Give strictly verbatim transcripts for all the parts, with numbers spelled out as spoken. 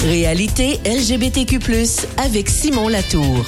Réalité L G B T Q plus, avec Simon Latour.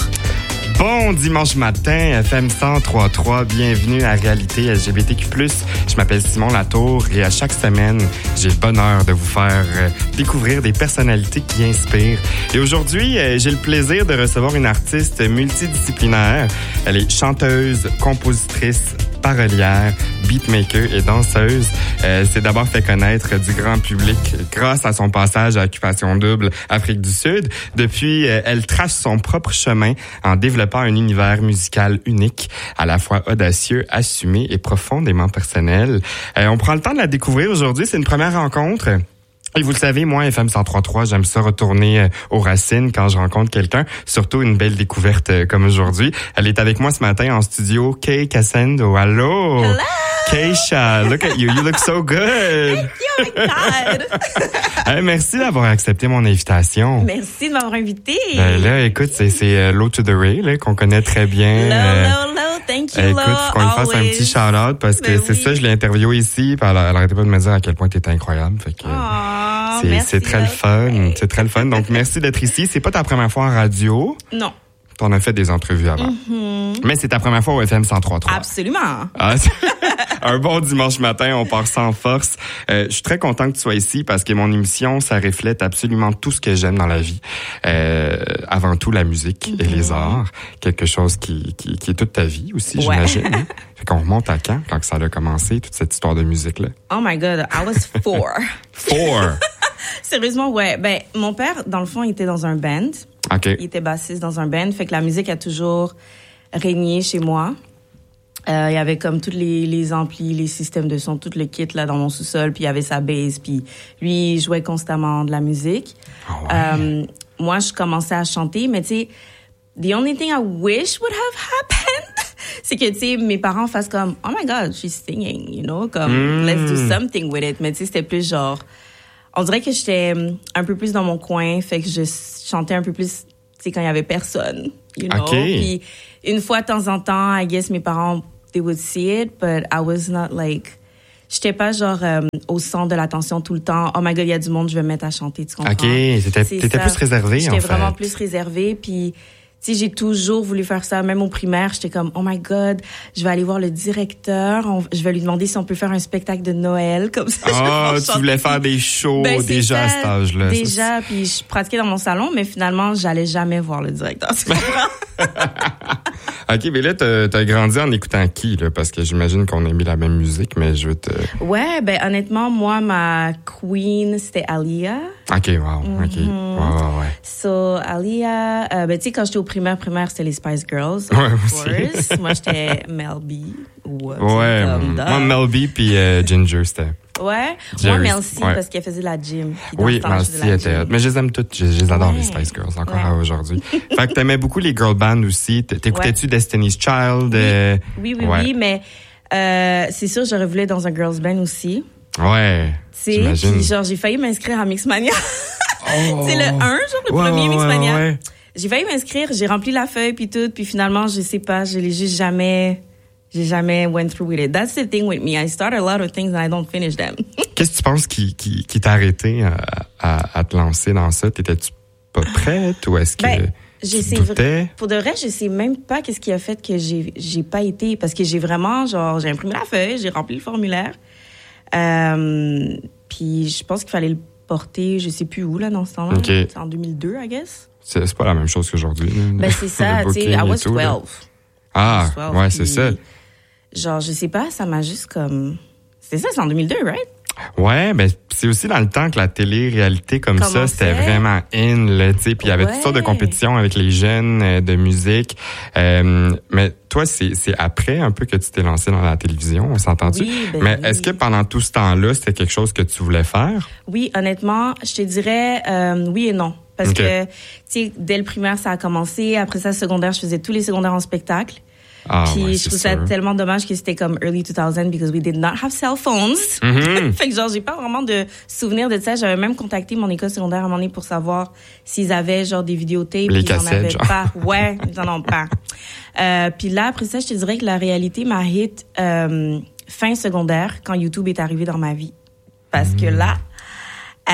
Bon dimanche matin, F M cent trois virgule trois, bienvenue à Réalité L G B T Q plus. Je m'appelle Simon Latour et à chaque semaine, j'ai le bonheur de vous faire euh, découvrir des personnalités qui inspirent. Et aujourd'hui, euh, j'ai le plaisir de recevoir une artiste multidisciplinaire. Elle est chanteuse, compositrice, parolière, beatmaker et danseuse. Elle s'est d'abord fait connaître du grand public grâce à son passage à Occupation Double Afrique du Sud. Depuis, elle trace son propre chemin en développant un univers musical unique, à la fois audacieux, assumé et profondément personnel. Euh, on prend le temps de la découvrir aujourd'hui. C'est une première rencontre. Et vous le savez, moi, F M cent trois virgule trois, j'aime ça retourner aux racines quand je rencontre quelqu'un, surtout une belle découverte comme aujourd'hui. Elle est avec moi ce matin en studio, Kay Cassendo. Allô? Hello! Keisha, look at you, you look so good. Thank you, my God. Hey, merci d'avoir accepté mon invitation. Merci de m'avoir invité. Ben là, écoute, c'est, c'est euh, Low to the Ray, là, qu'on connaît très bien. Low, euh, low, low, thank you, écoute, low, faut qu'on lui fasse always. un petit shout-out parce que Ben c'est oui. ça, je l'ai interviewé ici, puis elle, elle arrêtait pas de me dire à quel point t'étais incroyable. Fait que, Oh, c'est, merci, c'est très le low. fun, c'est très le fun. Donc, merci d'être ici. C'est pas ta première fois en radio. Non. T'en as fait des entrevues avant. Mm-hmm. Mais c'est ta première fois au F M cent trois virgule trois. Absolument. Ah, un bon dimanche matin, on part sans force. Euh, je suis très content que tu sois ici parce que mon émission, ça reflète absolument tout ce que j'aime dans la vie. Euh, avant tout, la musique mm-hmm. et les arts. Quelque chose qui, qui, qui est toute ta vie aussi, Ouais. j'imagine. Hein? Fait qu'on remonte à quand, quand ça a commencé, toute cette histoire de musique-là? Oh my God, I was four. Four! Sérieusement, ouais. Ben, mon père, dans le fond, il était dans un band. OK. Il était bassiste dans un band. Fait que la musique a toujours régné chez moi. Euh, il y avait comme tous les, les amplis, les systèmes de son, tout le kit là dans mon sous-sol. Puis il y avait sa bass. Puis lui, il jouait constamment de la musique. Oh ouais. euh, moi, je commençais à chanter, mais tu sais, the only thing I wish would have happened, c'est que tu sais, mes parents fassent comme, oh my God, she's singing, you know, comme Mm. let's do something with it. Mais tu sais, c'était plus genre, on dirait que j'étais un peu plus dans mon coin, fait que je chantais un peu plus, tu sais, quand il y avait personne, you know. OK. Puis une fois de temps en temps, I guess mes parents, they would see it, but I was not like, j'étais pas genre euh, au centre de l'attention tout le temps. Oh my God, il y a du monde, je vais me mettre à chanter, tu comprends? OK, t'étais, C'est t'étais ça. plus réservée, en fait. J'étais vraiment plus réservée, puis tu sais, j'ai toujours voulu faire ça. Même au primaire, j'étais comme, oh my God, je vais aller voir le directeur, on- je vais lui demander si on peut faire un spectacle de Noël, comme ça. je vais Ah, pouvoir tu chanter. voulais faire des shows Ben, c'est déjà à ça, cet âge-là. Ça, Déjà, puis je pratiquais dans mon salon, mais finalement, j'allais jamais voir le directeur. Tu comprends? OK, mais là, t'as, t'as grandi en écoutant qui, là? Parce que j'imagine qu'on aimait la même musique, mais je veux te... Ouais, ben honnêtement, moi, ma queen, c'était Aaliyah. OK, wow, OK. Mm-hmm. Ouais, ouais, ouais. So, Aaliyah, euh, ben tu sais, quand j'étais au primaire, primaire, c'était les Spice Girls, of Ouais, course. Moi, j'étais Mel B. Whoops, Ouais, comme moi, ça. Mel B puis euh, Ginger, c'était... Ouais, Jerry, moi, Mel C, ouais. parce qu'elle faisait de la gym. Puis dans Oui, ce temps, Mel je C faisais la était... gym. Mais je les aime toutes, je, je les adore, Ouais. les Spice Girls, encore Ouais. à aujourd'hui. Fait que t'aimais beaucoup les girl bands aussi. T'écoutais-tu Destiny's Child? Oui, euh, oui, oui, ouais. oui, mais euh, c'est sûr, j'aurais voulu être dans un girls band aussi. Ouais, Tu sais, j'imagine. puis genre, j'ai failli m'inscrire à Mixmania. Oh. C'est le un, genre, le Ouais, premier ouais, Mixmania. ouais, ouais. J'ai failli m'inscrire, j'ai rempli la feuille puis tout, puis finalement, je sais pas, je l'ai juste jamais, j'ai jamais went through with it. That's the thing with me. I start a lot of things and I don't finish them. Qu'est-ce que tu penses qui, qui, qui t'a arrêté à, à, à te lancer dans ça? T'étais-tu pas prête ou est-ce que Ben, tu je sais te doutais? Pour de vrai, je sais même pas qu'est-ce qui a fait que j'ai, j'ai pas été, parce que j'ai vraiment, genre, j'ai imprimé la feuille, j'ai rempli le formulaire, euh, puis je pense qu'il fallait le porter, je sais plus où, là, dans ce temps-là. OK. C'est en deux mille deux, I guess. C'est, c'est pas la même chose qu'aujourd'hui. là. Ben, c'est ça, Le tu sais, booking I et was tout, là. twelve. Ah, twelve, ouais, c'est puis, ça. Genre, je sais pas, ça m'a juste comme... C'est ça, c'est en deux mille deux, right? Ouais, ben c'est aussi dans le temps que la télé-réalité comme ça, Commençait. c'était vraiment in, là, tu sais, puis il y avait toutes Ouais. sortes de compétitions avec les jeunes euh, de musique. Euh, mais toi, c'est c'est après un peu que tu t'es lancé dans la télévision, on s'entend-tu? Oui, ben mais oui. est-ce que pendant tout ce temps-là, c'était quelque chose que tu voulais faire? Oui, honnêtement, je te dirais euh, oui et non. Parce OK. que, tu sais, dès le primaire, ça a commencé. Après ça, secondaire, je faisais tous les secondaires en spectacle. Ah, Puis ouais, je c'est trouve ça sûr. tellement dommage que c'était comme early two thousand because we did not have cell phones. Mhm. Fait que genre, j'ai pas vraiment de souvenirs de ça. J'avais même contacté mon école secondaire à un moment donné pour savoir s'ils avaient genre des vidéotapes. Les Ils en cassettes, avaient genre. pas. Ouais, ils en ont pas. Euh, puis là, après ça, je te dirais que la réalité m'a hit euh, fin secondaire quand YouTube est arrivé dans ma vie. Parce que là, euh,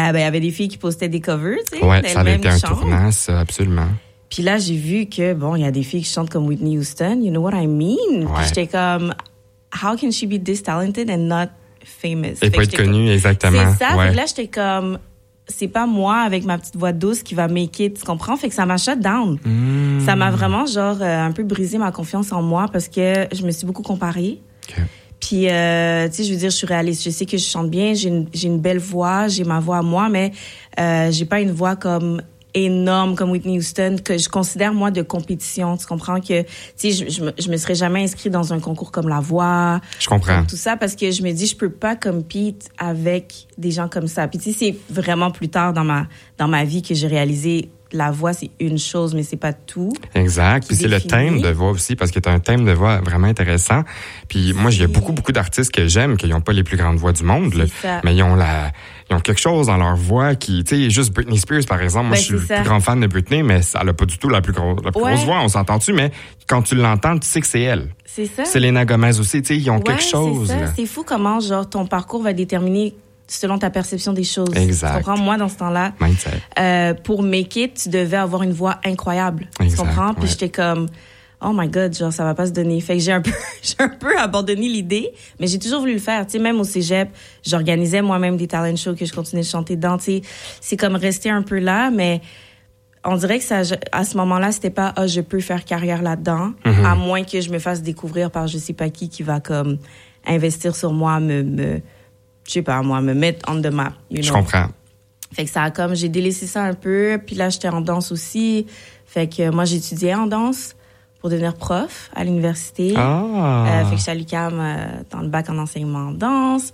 ben, il y avait des filles qui postaient des covers, tu sais. Ouais, ça a été un chantent. tournant, ça, absolument. Puis là, j'ai vu que, bon, il y a des filles qui chantent comme Whitney Houston, you know what I mean? Ouais. Puis j'étais comme, how can she be this talented and not famous? Et pas être connue, exactement. C'est ça, ouais. Fait que là, j'étais comme, c'est pas moi avec ma petite voix douce qui va make it, tu comprends? Fait que ça m'a shut down. Mmh. Ça m'a vraiment, genre, euh, un peu brisé ma confiance en moi parce que je me suis beaucoup comparée. Okay. Puis, euh, tu sais, je veux dire, je suis réaliste. Je sais que je chante bien, j'ai une, j'ai une belle voix, j'ai ma voix à moi, mais euh, j'ai pas une voix comme énorme comme Whitney Houston que je considère moi de compétition. Tu comprends que, tu sais, je, je, me, je me serais jamais inscrite dans un concours comme La Voix. Je comprends. Tout ça parce que je me dis, je peux pas compete avec des gens comme ça. Puis tu sais, c'est vraiment plus tard dans ma dans ma vie que j'ai réalisé. La voix, c'est une chose, mais c'est pas tout. Exact. Puis c'est le définit. thème de voix aussi, parce que tu as un thème de voix vraiment intéressant. Puis moi, il y a beaucoup, beaucoup d'artistes que j'aime, qui n'ont pas les plus grandes voix du monde, là, ça. mais ils ont la, ils ont quelque chose dans leur voix qui, tu sais, juste Britney Spears, par exemple. Moi, Ben, je suis le c'est plus ça. grand fan de Britney, mais elle a pas du tout la plus, gros, la plus Ouais. grosse voix, on s'entend-tu, mais quand tu l'entends, tu sais que c'est elle. C'est ça. Selena Gomez aussi, tu sais, ils ont Ouais, quelque chose. C'est ça. là. C'est fou comment, genre, ton parcours va déterminer selon ta perception des choses. Exact. Tu comprends? Moi, dans ce temps-là, Mindset. euh, pour make it, tu devais avoir une voix incroyable. Exact, Tu comprends? Puis ouais. j'étais comme, oh my God, genre, ça va pas se donner. Fait que j'ai un peu, j'ai un peu abandonné l'idée, mais j'ai toujours voulu le faire. Tu sais, même au cégep, j'organisais moi-même des talent shows que je continuais de chanter dedans. Tu sais, c'est comme rester un peu là, mais on dirait que ça, à ce moment-là, c'était pas, ah, oh, je peux faire carrière là-dedans, Mm-hmm. à moins que je me fasse découvrir par je sais pas qui qui va comme investir sur moi, me, me, je sais pas, moi, me mettre on the map, you Je know. comprends. Fait que ça a comme, j'ai délaissé ça un peu, puis là, j'étais en danse aussi. Fait que moi, j'étudiais en danse pour devenir prof à l'université. Ah. Euh, fait que j'étais à l'U Q A M euh, dans le bac en enseignement en danse.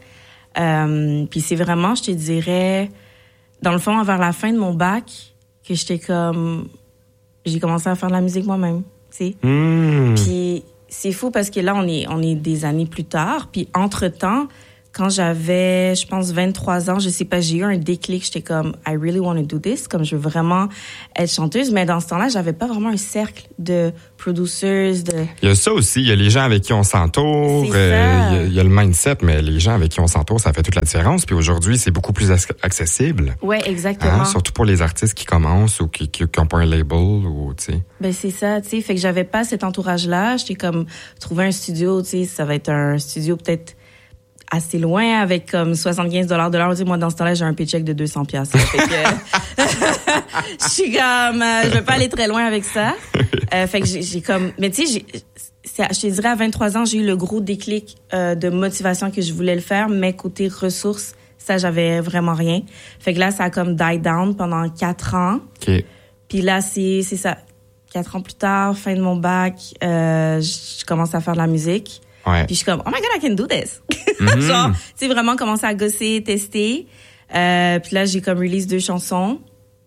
Euh, puis c'est vraiment, je te dirais, dans le fond, vers la fin de mon bac, que j'étais comme, j'ai commencé à faire de la musique moi-même, tu sais. Mmh. Puis c'est fou parce que là, on est, on est des années plus tard. Puis entre-temps, quand j'avais, je pense, vingt-trois ans, je sais pas, j'ai eu un déclic. J'étais comme, I really want to do this. Comme, je veux vraiment être chanteuse. Mais dans ce temps-là, j'avais pas vraiment un cercle de producers, de... Il y a ça aussi. Il y a les gens avec qui on s'entoure. C'est euh, ça. il, y a, il y a le mindset, mais les gens avec qui on s'entoure, ça fait toute la différence. Puis aujourd'hui, c'est beaucoup plus ac- accessible. Ouais, exactement. Hein, surtout pour les artistes qui commencent ou qui, qui, qui ont pas un label ou, tu sais. Ben, c'est ça, tu sais. Fait que j'avais pas cet entourage-là. J'étais comme, trouver un studio, tu sais, ça va être un studio peut-être assez loin avec comme soixante-quinze dollars de l'heure. Tu sais, moi, dans ce temps-là, j'ai un paycheck de deux cents piastres. Fait que, je suis comme, euh, je vais pas aller très loin avec ça. Euh, fait que j'ai, j'ai comme, mais tu sais, j'ai, c'est, je te dirais, à vingt-trois ans, j'ai eu le gros déclic euh, de motivation que je voulais le faire, mais côté ressources, ça, j'avais vraiment rien. Fait que là, ça a comme die down pendant quatre ans. OK. Puis là, c'est, c'est ça. Quatre ans plus tard, fin de mon bac, euh, je commence à faire de la musique. Ouais. Puis je suis comme, oh my God, I can do this. Mm-hmm. Genre, tu sais, vraiment commencer à gosser, tester. Euh, puis là, j'ai comme release deux chansons.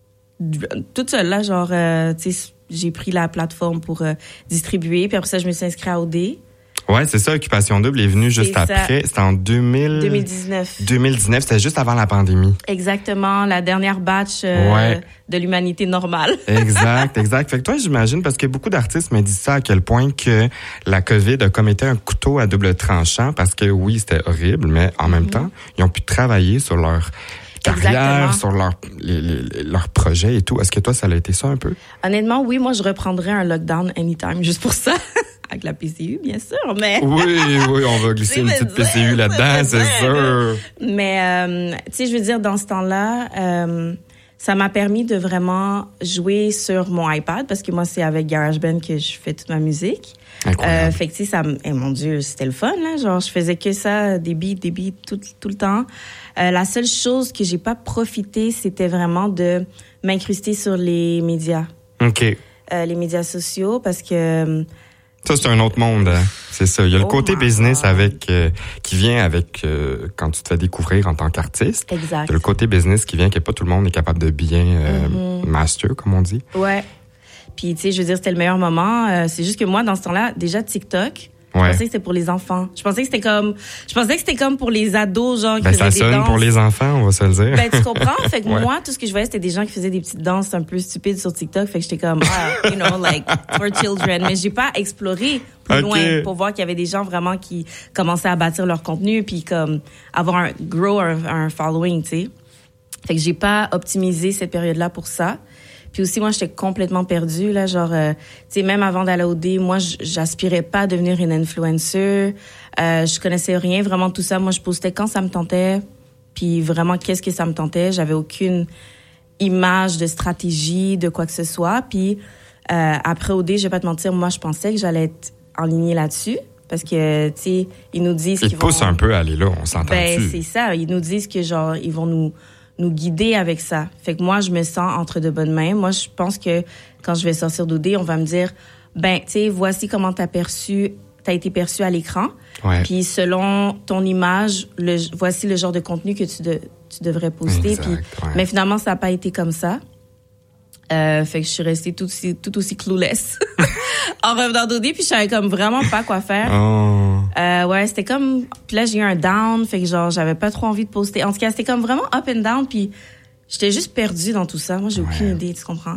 Toute seule, là, genre, euh, tu sais, j'ai pris la plateforme pour euh, distribuer. Puis après ça, je me suis inscrite à O D. Ouais, c'est ça, Occupation Double est venue juste C'est ça. après. C'était en deux mille... deux mille dix-neuf. deux mille dix-neuf, c'était juste avant la pandémie. Exactement, la dernière batch euh, Ouais. de l'humanité normale. Exact, exact. Fait que toi, j'imagine, parce que beaucoup d'artistes me disent ça, à quel point que la COVID a comme été un couteau à double tranchant, parce que oui, c'était horrible, mais en même temps, ils ont pu travailler sur leur carrière, Exactement. sur leur, les, les, leurs projets et tout. Est-ce que toi, ça a été ça un peu? Honnêtement, oui, moi, je reprendrais un lockdown anytime juste pour ça. Avec la P C U, bien sûr, mais... Oui, oui, on va glisser C'est une petite dire, P C U là-dedans, c'est c'est dire. sûr. Mais, euh, tu sais, je veux dire, dans ce temps-là, euh, ça m'a permis de vraiment jouer sur mon iPad, parce que moi, c'est avec GarageBand que je fais toute ma musique. Incroyable. Euh, fait que, tu sais, ça, m- eh, mon Dieu, c'était le fun, là. Genre, je faisais que ça, des beats, des beats, tout, tout le temps. Euh, la seule chose que j'ai pas profité, c'était vraiment de m'incruster sur les médias, OK. euh, les médias sociaux, parce que... Ça, c'est un autre monde. Hein. C'est ça. Il y a le Oh côté my business God. avec euh, qui vient avec euh, quand tu te fais découvrir en tant qu'artiste. Exact. Il y a le côté business qui vient que pas tout le monde est capable de bien euh, Mm-hmm. master, comme on dit. Ouais. Puis, tu sais, je veux dire, c'était le meilleur moment. Euh, c'est juste que moi, dans ce temps-là, déjà, TikTok, je Ouais. pensais que c'était pour les enfants. Je pensais que c'était comme, je pensais que c'était comme pour les ados, genre, qui Ben, faisaient ça des sonne danses. pour les enfants, on va se le dire. Ben, tu comprends? Fait que Ouais. moi, tout ce que je voyais, c'était des gens qui faisaient des petites danses un peu stupides sur TikTok. Fait que j'étais comme, ah, you know, like, for children. Mais j'ai pas exploré plus Ok. loin pour voir qu'il y avait des gens vraiment qui commençaient à bâtir leur contenu puis comme avoir un, grow un, un following, tu sais. Fait que j'ai pas optimisé cette période-là pour ça. Puis aussi, moi, j'étais complètement perdue, là, genre, euh, tu sais, même avant d'aller au D, moi, j'aspirais pas à devenir une influencer. Euh, je connaissais rien, vraiment, tout ça. Moi, je postais quand ça me tentait, puis vraiment, qu'est-ce que ça me tentait. J'avais aucune image de stratégie, de quoi que ce soit. Puis euh, après O D, je vais pas te mentir, moi, je pensais que j'allais être enlignée là-dessus. Parce que, tu sais, ils nous disent ils qu'ils vont... Ils poussent un peu à aller là, on s'entend-tu? Ben, c'est ça. Ils nous disent que, genre, ils vont nous... nous guider avec ça. Fait que moi, je me sens entre de bonnes mains. Moi, je pense que quand je vais sortir d'O D, on va me dire, ben, tu sais, voici comment t'as perçu, t'as été perçu à l'écran. Ouais. Puis selon ton image, le, voici le genre de contenu que tu, de, tu devrais poster. Exact, puis, ouais. Mais finalement, ça n'a pas été comme ça. Euh, fait que je suis restée tout aussi, tout aussi clueless en revenant d'O D, puis je savais comme vraiment pas quoi faire. Oh. Euh, ouais, c'était comme... Puis là, j'ai eu un down, fait que genre, j'avais pas trop envie de poster. En tout cas, c'était comme vraiment up and down, puis j'étais juste perdue dans tout ça. Moi, j'ai aucune ouais. idée, tu comprends?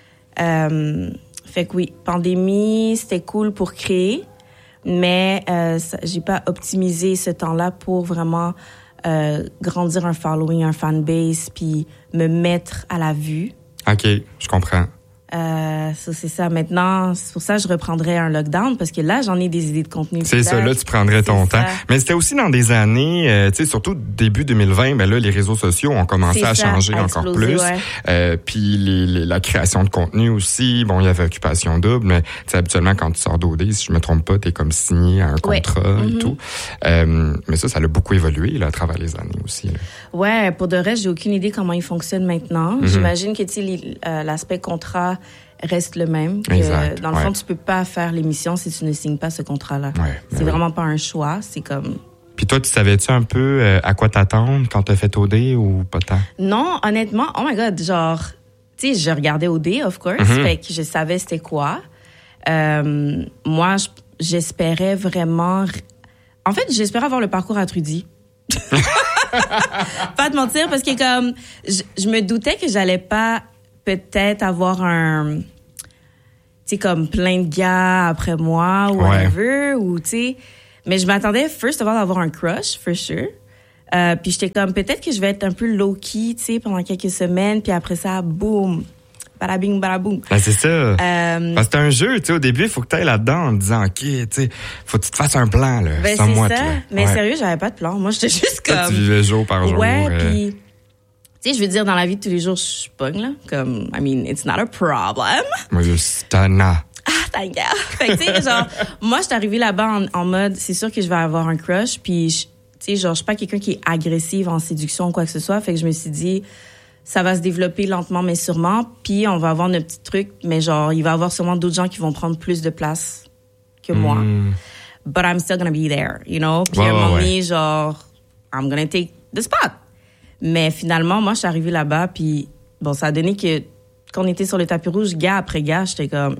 Euh, fait que oui, pandémie, c'était cool pour créer, mais euh, ça, j'ai pas optimisé ce temps-là pour vraiment euh, grandir un following, un fanbase, puis me mettre à la vue. OK, je comprends. Euh, ça, c'est ça. Maintenant, c'est pour ça que je reprendrais un lockdown, parce que là, j'en ai des idées de contenu. C'est ça, là, tu prendrais ton temps. Ça. Mais c'était aussi dans des années, euh, tu sais, surtout début deux mille vingt, ben là, les réseaux sociaux ont commencé c'est à ça, changer à encore exploser, plus. Ouais. Euh, puis les, les, la création de contenu aussi, bon, il y avait Occupation Double, mais tu sais, habituellement, quand tu sors d'O D, si je me trompe pas, t'es comme signé à un contrat ouais. et mm-hmm. tout. Euh, mais ça, ça a beaucoup évolué, là, à travers les années aussi, là. Ouais, pour de reste, j'ai aucune idée comment il fonctionne maintenant. Mm-hmm. J'imagine que, tu sais, euh, l'aspect contrat reste le même. Que, exact, dans le ouais. fond, tu peux pas faire l'émission si tu ne signes pas ce contrat-là. Ouais, c'est oui. vraiment pas un choix. C'est comme... Puis toi, tu savais-tu un peu euh, à quoi t'attendre quand t'as fait O D ou pas tant? Non, honnêtement, oh my God, genre, tu sais, je regardais O D, of course, mm-hmm. fait que je savais c'était quoi. Euh, moi, j'espérais vraiment... En fait, j'espérais avoir le parcours à Trudy. Pas te mentir, parce que comme, je, je me doutais que j'allais pas peut-être avoir un... Tu sais, comme plein de gars après moi, ou whatever, ouais. ou tu sais... Mais je m'attendais, first of all, à avoir un crush, for sure. Euh, puis j'étais comme, peut-être que je vais être un peu low-key, tu sais, pendant quelques semaines, puis après ça, boum, barabing, baraboum. Ben, c'est ça. Euh, Parce que c'est un jeu, tu sais, au début, il faut que tu ailles là-dedans en te disant, OK, tu sais, faut que tu te fasses un plan, là, ben, sans c'est moi. ça. Là. Mais ouais. sérieux, j'avais pas de plan. Moi, j'étais juste comme... Toi, tu vivais jour par jour. Ouais, euh... puis... Tu sais, je veux dire, dans la vie de tous les jours, je pogne, là. Comme, I mean, it's not a problem. Moi, je suis tannant. Ah, ta gueule. Fait que, tu sais, genre, moi, je suis arrivée là-bas en, en mode, c'est sûr que je vais avoir un crush, puis, tu sais, genre, je suis pas quelqu'un qui est agressive en séduction ou quoi que ce soit. Fait que je me suis dit, ça va se développer lentement, mais sûrement, puis on va avoir notre petit truc, mais genre, il va y avoir sûrement d'autres gens qui vont prendre plus de place que moi. Mm. But I'm still gonna be there, you know? Puis ouais, à un moment donné, ouais. genre, I'm gonna take the spot. Mais finalement, moi, je suis arrivée là-bas, puis bon, ça a donné que quand on était sur le tapis rouge, gars après gars, j'étais comme...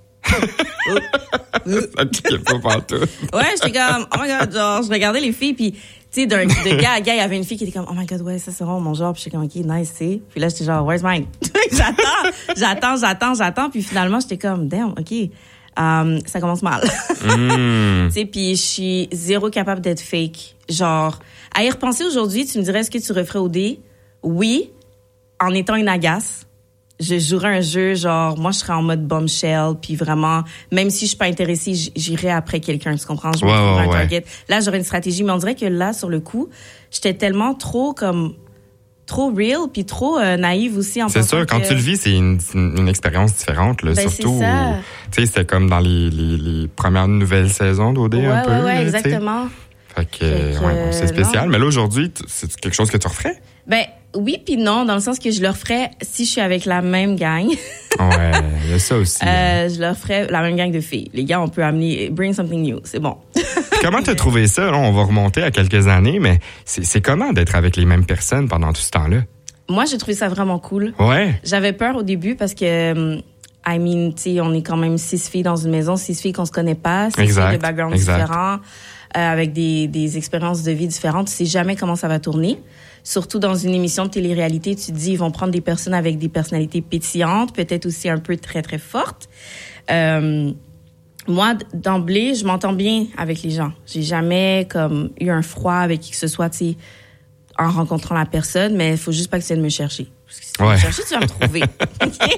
Ça piquait pas partout. Ouais, j'étais comme, oh my God, genre, je regardais les filles, puis, tu sais, d'un de gars à gars, il y avait une fille qui était comme, oh my God, ouais, ça c'est vraiment mon genre, puis j'étais comme, ok, nice, tu sais. Puis là, j'étais genre, where's mine? j'attends, j'attends, j'attends, j'attends, puis finalement, j'étais comme, damn, ok, um, ça commence mal. mm. Tu sais, puis je suis zéro capable d'être fake. Genre, à y repenser aujourd'hui, tu me dirais, est-ce que tu referais O D? Oui, en étant une agace. Je jouerais un jeu, genre, moi, je serais en mode bombshell, puis vraiment, même si je suis pas intéressée, j'irais après quelqu'un, tu comprends? Je me ouais, trouverais ouais, un target. Ouais. Là, j'aurais une stratégie, mais on dirait que là, sur le coup, j'étais tellement trop, comme, trop real, puis trop euh, naïve aussi en pensant que... C'est sûr, quand tu le vis, c'est une, une, une expérience différente, là, ben, surtout, tu sais, c'était comme dans les, les, les premières nouvelles saisons d'O D, ouais, un peu. Ouais, ouais, là, exactement. Fait que, fait que ouais, bon, c'est spécial. non. Mais là, aujourd'hui, c'est quelque chose que tu referais? Ben, oui puis non, dans le sens que je le referais si je suis avec la même gang. Ouais, il y a ça aussi. Euh, je leur ferais la même gang de filles. Les gars, on peut amener, bring something new, c'est bon. Comment t'as trouvé ça? Là, on va remonter à quelques années, mais c'est comment d'être avec les mêmes personnes pendant tout ce temps-là? Moi, j'ai trouvé ça vraiment cool. Ouais. J'avais peur au début parce que, I mean, tu sais, on est quand même six filles dans une maison, six filles qu'on se connaît pas, six exact, filles de backgrounds exact. différents, euh, avec des, des expériences de vie différentes. Tu sais jamais comment ça va tourner. Surtout dans une émission de télé-réalité, tu te dis, ils vont prendre des personnes avec des personnalités pétillantes, peut-être aussi un peu très, très fortes. Euh, moi, d'emblée, je m'entends bien avec les gens. J'ai jamais, comme, eu un froid avec qui que ce soit, tu sais. en rencontrant la personne, mais il faut juste pas que tu viennes me chercher. Parce que si tu viens Ouais. me chercher, tu vas me trouver. OK?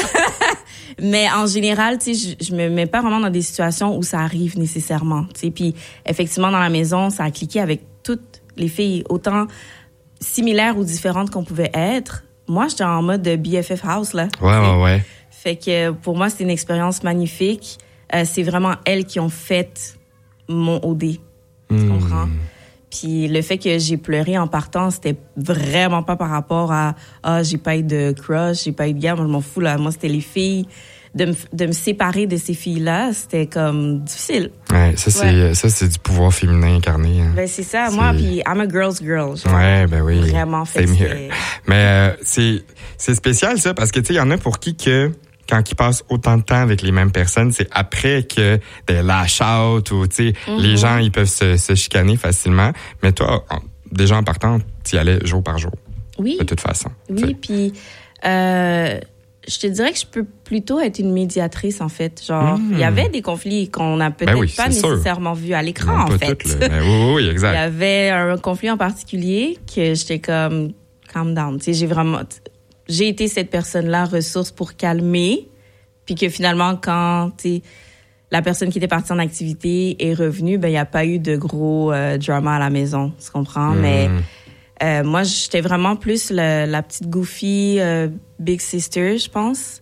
Mais en général, tu sais, je, je me mets pas vraiment dans des situations où ça arrive nécessairement. Tu sais, puis effectivement, dans la maison, ça a cliqué avec toutes les filles, autant similaires ou différentes qu'on pouvait être. Moi, j'étais en mode de B F F house, là. Ouais, ouais, ouais. Fait que pour moi, c'était une expérience magnifique. Euh, c'est vraiment elles qui ont fait mon O D. Tu Hmm. comprends? Puis le fait que j'ai pleuré en partant, c'était vraiment pas par rapport à « Ah, j'ai pas eu de crush, j'ai pas eu de gars, moi je m'en fous, là. » Moi, c'était les filles. De me, de me séparer de ces filles-là, c'était comme difficile. Ouais, ça, c'est, Ouais. ça, c'est du pouvoir féminin incarné. Hein. Ben c'est ça. C'est- Moi, puis I'm a girl's girl. Genre, Ouais, ben oui. Vraiment, fait Same que here. c'était- Mais euh, c'est, c'est spécial, ça, parce que, tu sais, il y en a pour qui que... quand ils passent autant de temps avec les mêmes personnes, c'est après que des lash out ou, tu sais, Mm-hmm. les gens, ils peuvent se, se chicaner facilement. Mais toi, en- déjà en partant, tu y allais jour par jour, Oui. de toute façon. tu Oui, sais. puis euh, je te dirais que je peux plutôt être une médiatrice, en fait. Genre, il y avait des conflits qu'on n'a peut-être Ben oui, pas c'est sûr. nécessairement vus à l'écran, Non, en pas fait. toutes, là. Ben oui, oui, oui, Il y exact. avait un conflit en particulier que j'étais comme calm down. Tu sais, j'ai vraiment j'ai été cette personne-là ressource pour calmer, puis que finalement quand tu sais la personne qui était partie en activité est revenue, ben il y a pas eu de gros euh, drama à la maison, tu comprends? Mm. Mais euh, moi j'étais vraiment plus la, la petite goofy euh, big sister, je pense.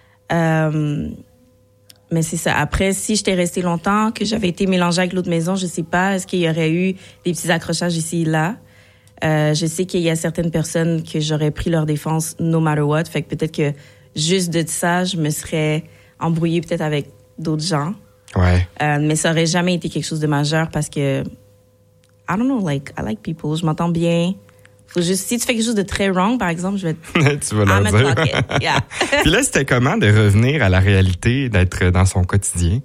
Euh, mais c'est ça. Après, si j'étais restée longtemps, que j'avais été mélangée avec l'autre maison, je sais pas, est-ce qu'il y aurait eu des petits accrochages ici et là? Euh, je sais qu'il y a certaines personnes que j'aurais pris leur défense no matter what. Fait que peut-être que juste de ça, je me serais embrouillée peut-être avec d'autres gens. Ouais. Euh, mais ça aurait jamais été quelque chose de majeur parce que, I don't know, like, I like people. Je m'entends bien. Faut juste, si tu fais quelque chose de très wrong, par exemple, je vais Tu vas leur I'm a dire. clock it. Yeah. Puis là, c'était comment de revenir à la réalité, d'être dans son quotidien?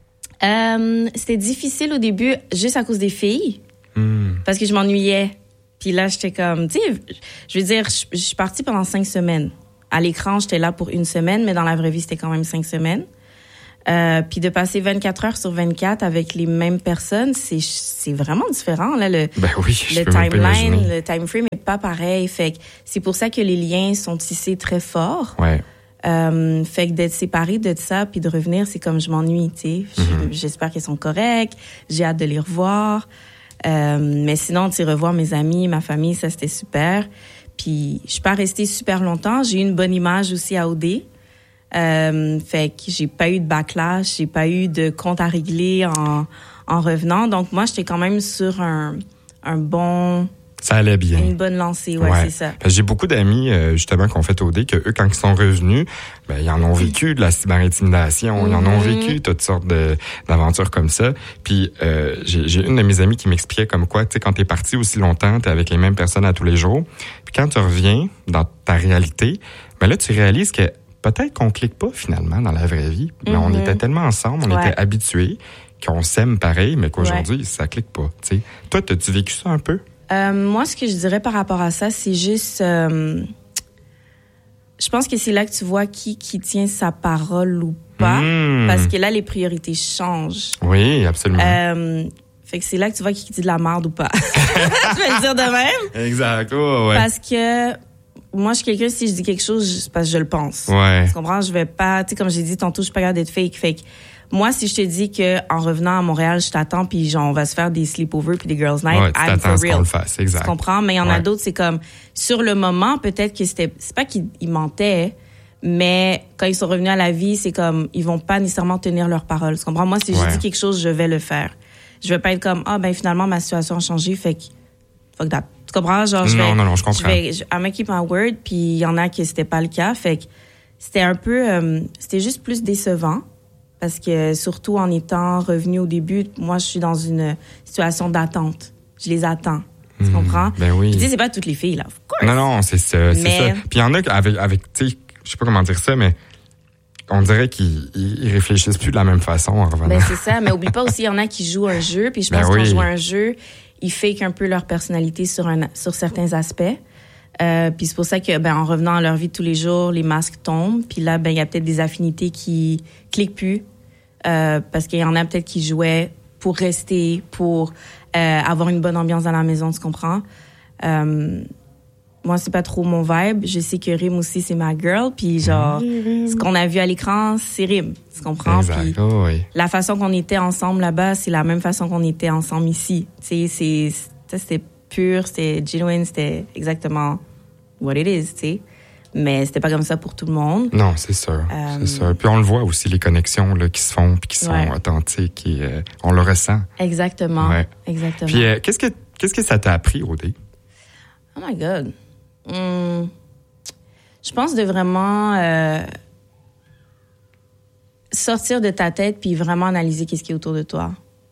Euh, c'était difficile au début, juste à cause des filles, Hmm. parce que je m'ennuyais. Puis là, j'étais comme, tu sais, je veux dire, je je suis partie pendant cinq semaines. À l'écran, j'étais là pour une semaine, mais dans la vraie vie, c'était quand même cinq semaines. Euh, puis de passer vingt-quatre heures sur vingt-quatre avec les mêmes personnes, c'est c'est vraiment différent. Là, le, Ben oui, je le peux même pas timeline, imaginer. le time frame est pas pareil. Fait que c'est pour ça que les liens sont tissés très forts. Ouais. Euh, fait que d'être séparée de ça puis de revenir, c'est comme je m'ennuie, tu sais. Mm-hmm. J'espère qu'elles sont correctes. J'ai hâte de les revoir. Euh, mais sinon, tu sais, revoir mes amis, ma famille, ça c'était super. Puis je suis pas restée super longtemps. J'ai eu une bonne image aussi à O D. Euh, fait que j'ai pas eu de backlash, j'ai pas eu de compte à régler en, en revenant. Donc moi, j'étais quand même sur un, un bon, Ça allait bien. une bonne lancée, ouais, c'est ça. Parce que j'ai beaucoup d'amis, euh, justement, qui ont fait O D, que eux, quand ils sont revenus, ben, ils en ont vécu de la cyberintimidation, ils en ont Mhm. vécu toutes sortes de, d'aventures comme ça. Puis, euh, j'ai, j'ai une de mes amies qui m'expliquait comme quoi, tu sais, quand t'es parti aussi longtemps, t'es avec les mêmes personnes à tous les jours. Puis quand tu reviens dans ta réalité, ben là, tu réalises que peut-être qu'on clique pas finalement dans la vraie vie. Mais on Mhm. était tellement ensemble, on Ouais. était habitués, qu'on s'aime pareil, mais qu'aujourd'hui, ça clique pas, tu sais. Toi, t'as-tu vécu ça un peu? Euh, moi, ce que je dirais par rapport à ça, c'est juste... euh, je pense que c'est là que tu vois qui, qui tient sa parole ou pas. Mmh. Parce que là, les priorités changent. Oui, absolument. Euh, fait que c'est là que tu vois qui dit de la merde ou pas. Je vais le dire de même. Exact, ouais, ouais. Parce que moi, je suis quelqu'un, si je dis quelque chose, c'est parce que je le pense. Ouais. Tu comprends? Je vais pas... Tu sais, comme j'ai dit tantôt, je suis pas capable d'être fake. Fait que moi, si je te dis que en revenant à Montréal, je t'attends, puis genre, on va se faire des sleepovers puis des girls' night, Ouais, tu I'm t'attends for à ce qu'on real. le fasse, exact. Tu comprends? Mais il y en a Ouais. d'autres, c'est comme, sur le moment, peut-être que c'était, c'est pas qu'ils ils mentaient, mais quand ils sont revenus à la vie, c'est comme, ils vont pas nécessairement tenir leur parole. Tu comprends? Moi, si Ouais. je dis quelque chose, je vais le faire. Je vais pas être comme, ah, ben, finalement, ma situation a changé, fait que, fuck that. Tu comprends? Genre, je Non, vais, non, non, je comprends. Je vais, je, I'm gonna keep my word, puis il y en a que c'était pas le cas, fait que c'était un peu, euh, c'était juste plus décevant. Parce que surtout en étant revenu au début, moi, je suis dans une situation d'attente. Je les attends. Tu Mmh, comprends? ben oui. Puis, tu sais, c'est pas toutes les filles, là. Of course. Non, non, c'est ça, c'est Mais- ça. Puis il y en a avec, avec tu sais, je sais pas comment dire ça, mais on dirait qu'ils ils réfléchissent plus de la même façon en revenant. Ben, c'est ça. Mais oublie pas aussi, il y en a qui jouent un jeu. Puis je Ben pense oui. qu'en jouant un jeu, ils fake un peu leur personnalité sur, un, sur certains aspects. Euh, puis c'est pour ça que, ben, en revenant à leur vie de tous les jours, les masques tombent. Puis là, ben, il y a peut-être des affinités qui cliquent plus. Euh, parce qu'il y en a peut-être qui jouaient pour rester, pour euh, avoir une bonne ambiance dans la maison, tu comprends? Euh, moi, c'est pas trop mon vibe. Je sais que Rim aussi, c'est ma girl. Puis genre, mmh. ce qu'on a vu à l'écran, c'est Rim. Tu comprends? Exact. Puis Oh, oui. la façon qu'on était ensemble là-bas, c'est la même façon qu'on était ensemble ici. Tu sais, c'est, c'est, c'était pur, c'était genuine, c'était exactement what it is, tu sais. Mais c'était pas comme ça pour tout le monde. Non, c'est sûr, euh... c'est sûr. Puis on le voit aussi, les connexions là, qui se font puis qui sont ouais. authentiques et euh, on le ressent. Exactement, ouais. exactement. Puis euh, qu'est-ce que qu'est-ce que ça t'a appris, Odé? Oh my God. Hum, je pense de vraiment euh, sortir de ta tête puis vraiment analyser qu'est-ce qui est autour de toi.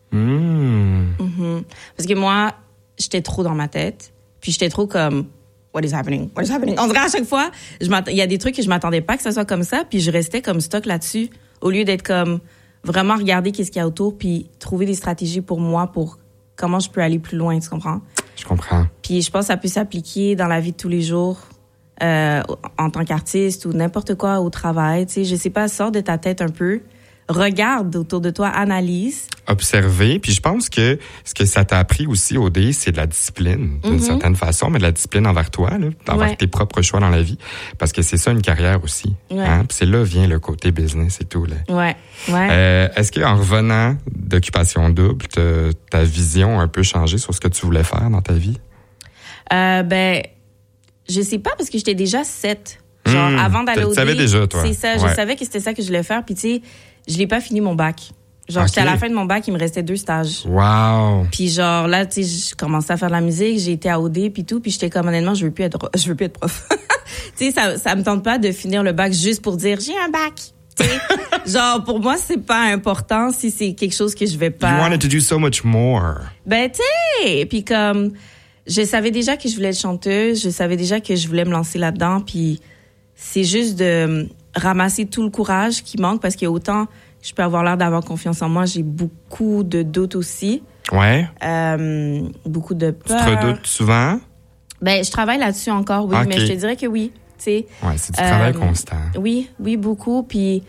Mmh. Mm-hmm. Parce que moi, j'étais trop dans ma tête. Puis j'étais trop comme, what is happening? What is happening? On dirait à chaque fois, il y a des trucs que je m'attendais pas que ça soit comme ça. Puis je restais comme stock là-dessus. Au lieu d'être comme, vraiment regarder qu'est-ce qu'il y a autour puis trouver des stratégies pour moi pour comment je peux aller plus loin, tu comprends? Je comprends. Puis je pense que ça peut s'appliquer dans la vie de tous les jours, euh, en tant qu'artiste ou n'importe quoi au travail. Tu sais, je sais pas, sors de ta tête un peu, regarde autour de toi, analyse. Observer. Puis je pense que ce que ça t'a appris aussi, Odé, c'est de la discipline, d'une mm-hmm. certaine façon, mais de la discipline envers toi, là, envers ouais. tes propres choix dans la vie. Parce que c'est ça, une carrière aussi. Ouais. Hein? Puis c'est là vient le côté business et tout. Là. Ouais. Ouais. Euh, est-ce qu'en revenant d'Occupation Double, ta vision a un peu changé sur ce que tu voulais faire dans ta vie? Euh, ben, je sais pas, parce que j'étais déjà sept. Genre, mmh, avant d'aller au Tu savais déjà, toi. C'est ça, ouais. je savais que c'était ça que je voulais faire. Puis tu sais, je l'ai pas fini mon bac. Genre, okay. J'étais à la fin de mon bac, il me restait deux stages. Wow. Puis genre, là, tu sais, je commençais à faire de la musique, j'ai été à O D puis tout, puis j'étais comme, honnêtement, je veux plus être, je veux plus être prof. Tu sais, ça, ça me tente pas de finir le bac juste pour dire, j'ai un bac. Tu sais, genre, pour moi, c'est pas important si c'est quelque chose que je vais pas. You wanted to do so much more. Ben, tu sais, puis comme, je savais déjà que je voulais être chanteuse, je savais déjà que je voulais me lancer là-dedans, puis c'est juste de ramasser tout le courage qui manque, parce qu'il y a autant je peux avoir l'air d'avoir confiance en moi, j'ai beaucoup de doutes aussi. Ouais. Euh, beaucoup de peur. Tu te redoutes souvent? Ben, je travaille là-dessus encore, oui, okay. Mais je te dirais que oui, tu sais. Ouais, c'est du euh, travail constant. Oui, oui, beaucoup. Puis,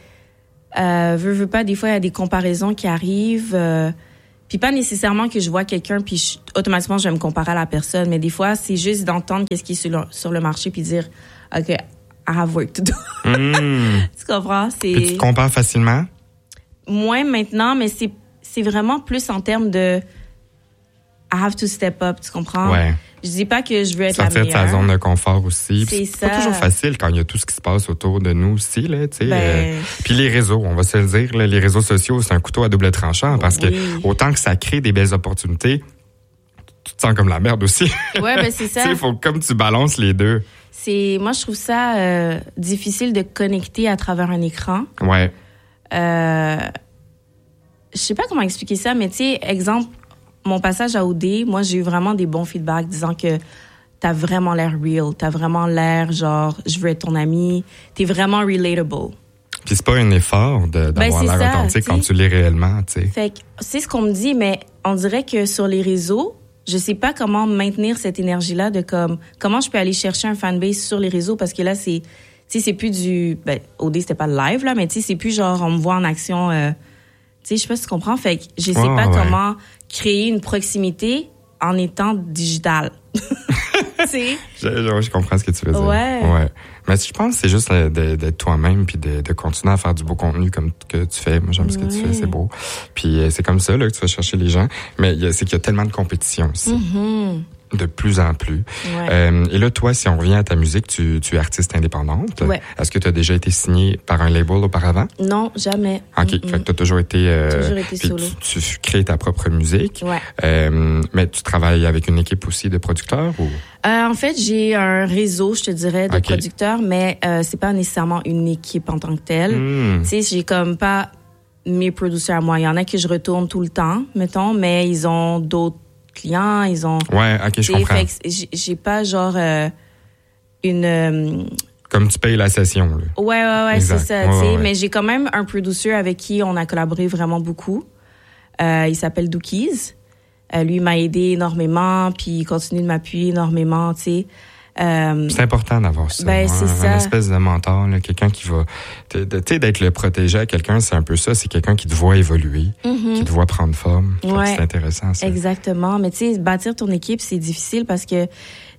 euh, veux, veux pas, des fois, il y a des comparaisons qui arrivent. Euh, puis pas nécessairement que je vois quelqu'un, puis je, automatiquement, je vais me comparer à la personne. Mais des fois, c'est juste d'entendre qu'est-ce qui est sur le, sur le marché, puis dire, OK, I have work to do. Mm. Tu comprends? C'est... Puis tu te compares facilement? Moins maintenant, mais c'est, c'est vraiment plus en termes de I have to step up, tu comprends? Ouais. Je dis pas que je veux être sortir la meilleure. de sa zone de confort aussi. C'est, c'est ça. pas toujours facile quand il y a tout ce qui se passe autour de nous aussi, là, tu sais. Ben... Euh, puis les réseaux, on va se le dire, là, les réseaux sociaux, c'est un couteau à double tranchant parce oui. que autant que ça crée des belles opportunités, tu te sens comme la merde aussi. Ouais, ben c'est ça. Tu sais, faut comme tu balances les deux. C'est, moi, je trouve ça euh, difficile de connecter à travers un écran. Ouais. Euh, je sais pas comment expliquer ça, mais tu sais, exemple, mon passage à O D, moi, j'ai eu vraiment des bons feedbacks disant que t'as vraiment l'air real, t'as vraiment l'air genre, je veux être ton ami, t'es vraiment relatable. Puis c'est pas un effort de, d'avoir ben, l'air ça, authentique quand tu l'es réellement, tu sais. Fait que c'est ce qu'on me dit, mais on dirait que sur les réseaux, je sais pas comment maintenir cette énergie-là de comme, comment je peux aller chercher un fanbase sur les réseaux, parce que là, c'est, tu sais, c'est plus du, ben, O D, c'était pas le live, là, mais tu sais, c'est plus genre, on me voit en action, euh, tu sais, je sais pas si tu comprends. Fait que je sais oh, pas ouais. comment créer une proximité en étant digital. Tu sais? je, je, je comprends ce que tu veux dire. Ouais. Ouais. Mais je pense que c'est juste de, d'être toi-même puis de, de continuer à faire du beau contenu comme que tu fais. Moi, j'aime ouais. ce que tu fais, c'est beau. Puis c'est comme ça là, que tu vas chercher les gens. Mais c'est qu'il y a tellement de compétition aussi. Mm-hmm. De plus en plus. Ouais. Euh, et là, toi, si on revient à ta musique, tu, tu es artiste indépendante. Ouais. Est-ce que tu as déjà été signée par un label auparavant? Non, jamais. OK. Mm-hmm. Fait que tu as toujours été... Euh, toujours été solo. Tu, tu crées ta propre musique. Ouais. Euh, mais tu travailles avec une équipe aussi de producteurs ou? Euh, en fait, j'ai un réseau, je te dirais, de okay. producteurs, mais euh, c'est pas nécessairement une équipe en tant que telle. Mm. Tu sais, j'ai comme pas mes producteurs à moi. Il y en a que je retourne tout le temps, mettons, mais ils ont d'autres clients, ils ont... Ouais, OK, je comprends. Fait que j'ai, j'ai pas genre euh, une... Euh, Comme tu payes la session, là. Ouais, ouais, ouais, exact. c'est ça, ouais, tu sais. ouais. Mais j'ai quand même un producer avec qui on a collaboré vraiment beaucoup. Euh, il s'appelle Dookies. Euh, lui, il m'a aidé énormément, puis il continue de m'appuyer énormément, tu sais. Euh, c'est important d'avoir ça. Ben, c'est un, ça. Un espèce de mentor, là, quelqu'un qui va... Tu sais, d'être le protégé à quelqu'un, c'est un peu ça. C'est quelqu'un qui te voit évoluer, mm-hmm. qui te voit prendre forme. Ouais. C'est intéressant, ça. Exactement. Mais tu sais, bâtir ton équipe, c'est difficile parce que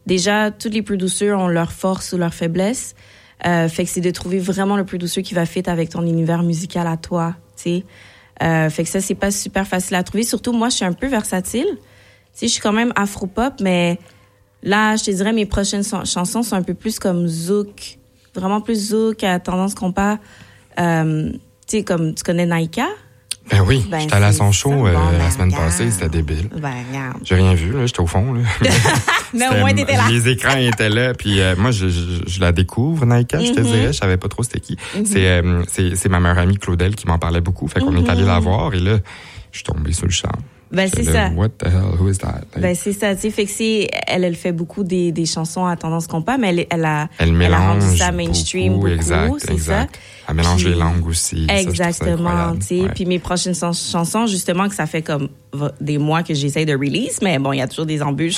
déjà, tous les producers ont leurs forces ou leurs faiblesses. Euh, fait que c'est de trouver vraiment le producer qui va fit avec ton univers musical à toi, tu sais. Euh, fait que ça, c'est pas super facile à trouver. Surtout, moi, je suis un peu versatile. Tu sais, je suis quand même afro-pop, mais là, je te dirais, mes prochaines so- chansons sont un peu plus comme zouk. Vraiment plus zouk, à tendance compas. Euh, tu sais, comme tu connais Naika? Ben oui, Ben, j'étais allé à son c'est show ça, euh, bon, la ben, semaine regarde. passée, c'était débile. Ben, regarde. J'ai rien vu, là, j'étais au fond. Là. Mais au C'était- moins, t'étais là. Les écrans étaient là, puis euh, moi, je, je, je la découvre, Naika, je te Mm-hmm. dirais, je savais pas trop c'était qui. C'est, euh, c'est, c'est ma meilleure amie Claudel qui m'en parlait beaucoup, fait qu'on Mm-hmm. est allé la voir, et là, je suis tombé sur le charme. Ben, c'est J'étais ça. là, What the hell, who is that? Like, Ben, c'est ça, tu sais. Fait que c'est, elle, elle fait beaucoup des, des chansons à tendance compas, mais elle, elle a, elle a mélange rendu ça mainstream beaucoup, exact, c'est exact. ça. Elle mélange Puis- les langues aussi. ça, je trouve ça Exactement, incroyable. tu sais. Ouais. Puis mes prochaines chan- chansons, justement, que ça fait comme v- des mois que j'essaye de release, mais bon, il y a toujours des embûches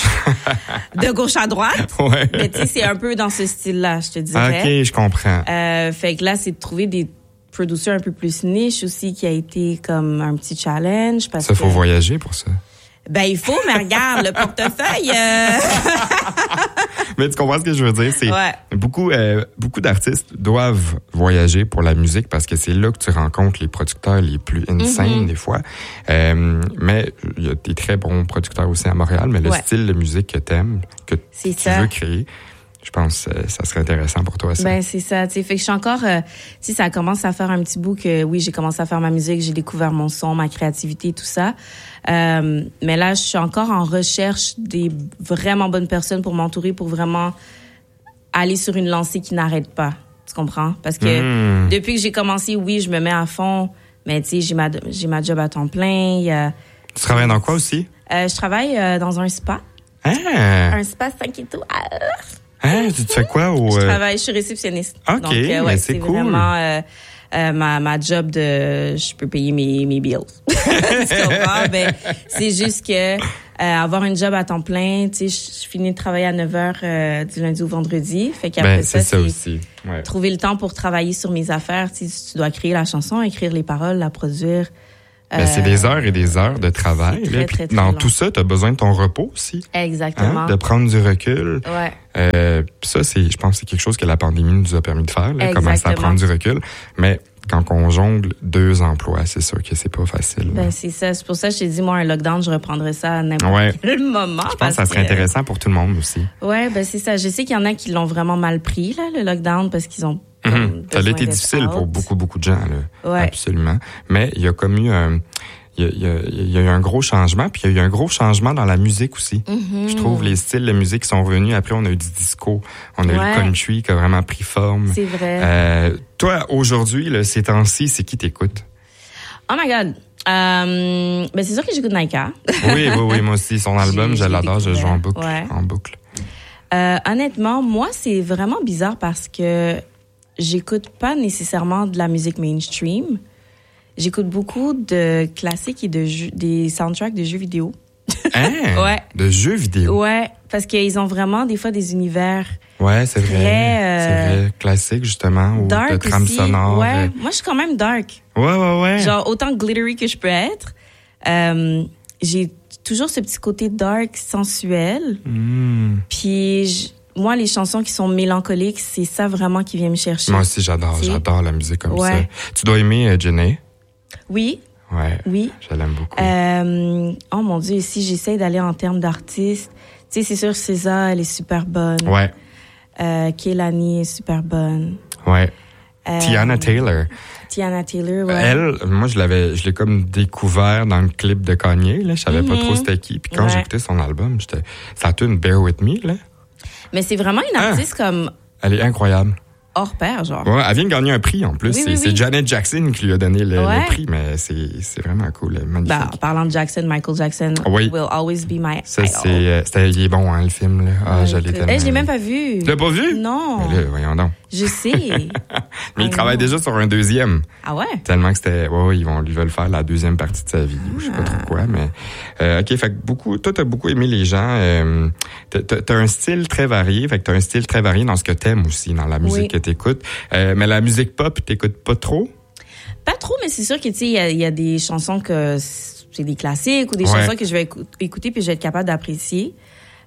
de gauche à droite. Ouais. Mais tu sais, c'est un peu dans ce style-là, je te dirais. Ok, je comprends. Euh, fait que là, c'est de trouver des producers un peu plus niche aussi, qui a été comme un petit challenge. Parce Ça, que, faut voyager pour ça. Ben, il faut, mais regarde, le portefeuille... euh, Mais tu comprends ce que je veux dire? C'est Ouais. beaucoup, euh, beaucoup d'artistes doivent voyager pour la musique parce que c'est là que tu rencontres les producteurs les plus insane Mm-hmm. des fois. Euh, mais il y a des très bons producteurs aussi à Montréal, mais le Ouais. style de musique que t'aimes, que C'est tu ça. veux créer, je pense que ça serait intéressant pour toi, ça. Ben c'est ça, tu sais, fait que je suis encore, euh, tu sais, ça commence à faire un petit bout que oui, j'ai commencé à faire ma musique, j'ai découvert mon son, ma créativité, tout ça. Euh, mais là, je suis encore en recherche des vraiment bonnes personnes pour m'entourer, pour vraiment aller sur une lancée qui n'arrête pas. Tu comprends? Parce que Mm. depuis que j'ai commencé, oui, je me mets à fond, mais tu sais, j'ai ma j'ai ma job à temps plein. Il y a, Tu travailles dans quoi aussi? euh, je travaille euh, dans un spa, Ah! un spa cinq étoiles. Hein? Tu te fais quoi au... Je euh, travaille, je suis réceptionniste. Ok, Donc, euh, mais ouais, c'est c'est cool. vraiment euh, euh, ma, ma job de... Je peux payer mes, mes bills. Tu comprends? Ben, c'est juste que euh, avoir une job à temps plein, tu sais, je je finis de travailler à neuf heures euh, du lundi au vendredi. Fait qu'après Ben, ça, c'est ça c'est aussi. Ouais. trouver le temps pour travailler sur mes affaires. Tu sais, tu dois créer la chanson, écrire les paroles, la produire. Ben, c'est des heures et des heures de travail. c'est Là. très, Puis très, très dans long. tout ça, tu as besoin de ton repos aussi. Exactement. Hein? De prendre du recul. Ouais. Euh, pis ça, c'est, je pense que c'est quelque chose que la pandémie nous a permis de faire, là, commencer à Exactement. prendre du recul. Mais quand on jongle deux emplois, c'est sûr que c'est pas facile. là. Ben, c'est ça. C'est pour ça que je t'ai dit, moi, un lockdown, je reprendrais ça à n'importe Ouais. quel moment. je pense que ça serait intéressant pour tout le monde aussi. Ouais, ben c'est ça. Je sais qu'il y en a qui l'ont vraiment mal pris, là, le lockdown, parce qu'ils ont... comme, Mhm. Ça a besoin été d'être difficile out. pour beaucoup, beaucoup de gens. Là. Ouais. Absolument. Mais il y a comme eu un... Il y, a, il, y a, il y a eu un gros changement, puis il y a eu un gros changement dans la musique aussi. Mm-hmm. Je trouve les styles de musique qui sont revenus. Après, on a eu du disco, on a eu Ouais. le country qui a vraiment pris forme. C'est vrai. Euh, toi, aujourd'hui, là, ces temps-ci, c'est qui t'écoute? Oh my God. Euh, ben c'est sûr que j'écoute Naika. Oui, oui, oui, moi aussi. Son album, J'ai- je j'ai l'adore, je joue en boucle. découvert. Ouais. En boucle. Euh, honnêtement, moi, c'est vraiment bizarre parce que j'écoute pas nécessairement de la musique mainstream. J'écoute beaucoup de classiques et de jeux, des soundtracks de jeux vidéo. Hein? Ouais. De jeux vidéo. Ouais, parce qu'ils ont vraiment des fois des univers Ouais, c'est vrai. Très, euh, C'est vrai. Classique, justement, ou de dark trame aussi. sonore. Ouais, moi je suis quand même dark. Ouais, ouais, ouais. Genre autant glittery que je peux être. Euh, j'ai toujours ce petit côté dark, sensuel. Hmm. Puis je- moi, les chansons qui sont mélancoliques, c'est ça vraiment qui vient me chercher. Moi aussi, j'adore. Tu sais? J'adore la musique comme Ouais. ça. Tu dois aimer euh, Jenny. Oui, Ouais. oui. Je l'aime beaucoup. Euh, oh mon Dieu, si j'essaie d'aller en termes d'artistes, tu sais, c'est sûr, César, elle est super bonne. Ouais. Euh, Kehlani est super bonne. Ouais. Euh, Tiana Taylor. Tiana Taylor, ouais. Elle, moi, je l'avais, je l'ai comme découvert dans le clip de Kanye, là. Je savais pas Mhm. trop c'était qui. Puis quand Ouais. j'ai écouté son album, j'étais, ça a été une Bear With Me, là. Mais c'est vraiment une Ah. artiste comme Elle est incroyable. hors pair, genre. Ouais, elle vient de gagner un prix, en plus. Oui, c'est, oui, c'est oui. Janet Jackson qui lui a donné le, Ouais. le prix, mais c'est, c'est vraiment cool, magnifique. Ben, en parlant de Jackson, Michael Jackson Oui. will always be my Ça, idol. c'est, euh, c'était, il est bon, hein, le film, là. Ah, je l'ai Eh, tellement. je l'ai même pas vu. Tu l'as pas vu? Non. Mais là, voyons donc. Je sais. Mais il I travaille know. déjà sur un deuxième. Ah ouais? Tellement que c'était, ouais, ouais, ils vont, ils veulent faire la deuxième partie de sa vie, ou je sais pas trop quoi, mais, euh, ok, fait que beaucoup, toi, t'as beaucoup aimé les gens, euh, t'as, t'as, t'as un style très varié, fait que t'as un style très varié dans ce que t'aimes aussi, dans la musique Oui. que t'écoutes, euh, mais la musique pop, t'écoutes pas trop? Pas trop, mais c'est sûr que, tu sais, il y a, il y a des chansons que c'est des classiques ou des Ouais. chansons que je vais écou- écouter puis je vais être capable d'apprécier.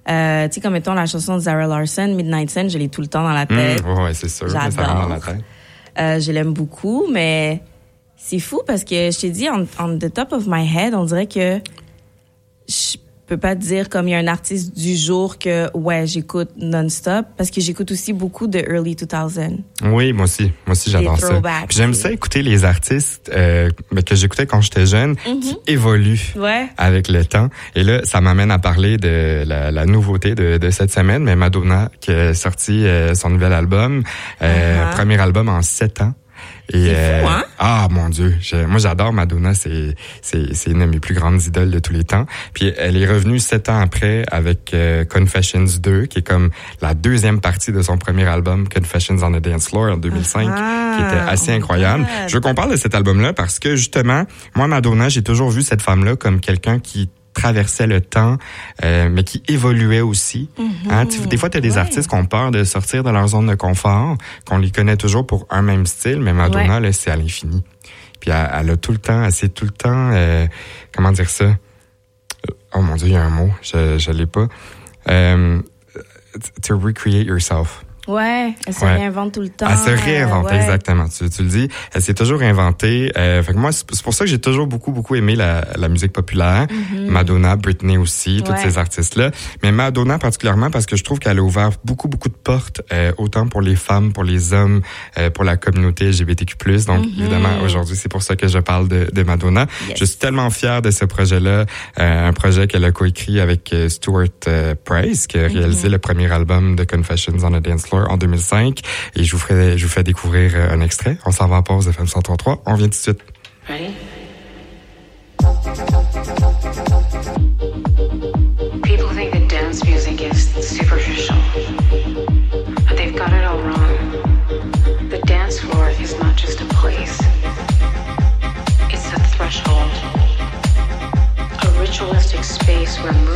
Euh, tu sais, comme mettons la chanson de Zara Larsson, Midnight Sun, je l'ai tout le temps dans la tête. Mmh, ouais, c'est sûr. J'adore. Ça rentre dans la tête. Euh, je l'aime beaucoup, mais c'est fou parce que je t'ai dit, on, on the top of my head, on dirait que je peux pas te dire comme il y a un artiste du jour que, ouais, j'écoute non-stop parce que j'écoute aussi beaucoup de early deux mille. Oui, moi aussi. Moi aussi, j'adore ça. Puis j'aime ça écouter les artistes euh, que j'écoutais quand j'étais jeune mm-hmm. qui évoluent ouais. avec le temps. Et là, ça m'amène à parler de la, la nouveauté de, de cette semaine, mais Madonna qui a sorti euh, son nouvel album, euh, uh-huh. premier album en sept ans. Et c'est fou, hein? Euh, ah mon Dieu, je, moi j'adore Madonna, c'est c'est c'est une de mes plus grandes idoles de tous les temps. Puis elle est revenue sept ans après avec euh, Confessions deux, qui est comme la deuxième partie de son premier album Confessions on the Dance Floor en deux mille cinq, ah, qui était assez oh incroyable. God. Je veux qu'on parle de cet album-là parce que justement, moi Madonna, j'ai toujours vu cette femme-là comme quelqu'un qui traversait le temps, euh, mais qui évoluait aussi. Mm-hmm. Hein? Des fois, tu as des ouais. artistes qui ont peur de sortir de leur zone de confort, qu'on les connaît toujours pour un même style, mais Madonna, ouais. là, c'est à l'infini. Puis elle, elle a tout le temps, elle sait tout le temps, euh, comment dire ça? Oh mon Dieu, il y a un mot, je je l'ai pas. Euh, to recreate yourself. Ouais, elle se ouais. réinvente tout le temps. Elle se réinvente, euh, ouais. exactement. Tu, tu le dis, elle s'est toujours réinventée. Euh, fait que moi, c'est pour ça que j'ai toujours beaucoup, beaucoup aimé la, la musique populaire. Mm-hmm. Madonna, Britney aussi, tous ouais. ces artistes-là. Mais Madonna particulièrement parce que je trouve qu'elle a ouvert beaucoup, beaucoup de portes, euh, autant pour les femmes, pour les hommes, euh, pour la communauté L G B T Q plus. Donc, mm-hmm. évidemment, aujourd'hui, c'est pour ça que je parle de, de Madonna. Yes. Je suis tellement fière de ce projet-là. Euh, un projet qu'elle a coécrit avec euh, Stuart euh, Price, qui a mm-hmm. réalisé le premier album de Confessions on a Dance Floor en deux mille cinq, et je vous ferai, je vous fais découvrir un extrait. On s'en va en pause de F M cent trente-trois. On vient tout de suite. Ready? People think that dance music is superficial, but they've got it all wrong. The dance floor is not just a place. It's a threshold, a ritualistic space where